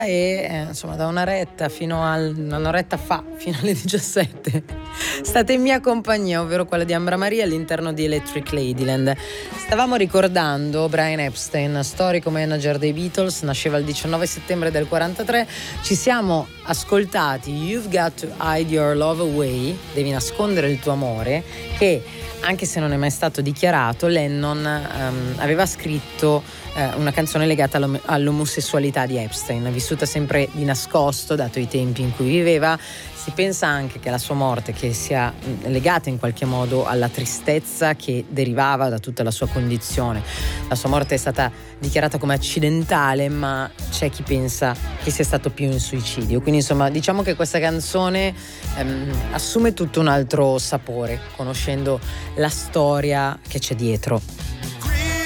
insomma da un'oretta fa, fino alle 17 state in mia compagnia, ovvero quella di Ambra Maria all'interno di Electric Ladyland. Stavamo ricordando Brian Epstein, storico manager dei Beatles, nasceva il 19 settembre del 43. Ci siamo ascoltati You've Got to Hide Your Love Away, devi nascondere il tuo amore, che anche se non è mai stato dichiarato, Lennon aveva scritto una canzone legata all'omosessualità di Epstein, vissuta sempre di nascosto dato i tempi in cui viveva. Si pensa anche che la sua morte che sia legata in qualche modo alla tristezza che derivava da tutta la sua condizione. La sua morte è stata dichiarata come accidentale, ma c'è chi pensa che sia stato più un suicidio. Quindi insomma diciamo che questa canzone assume tutto un altro sapore, conoscendo la storia che c'è dietro.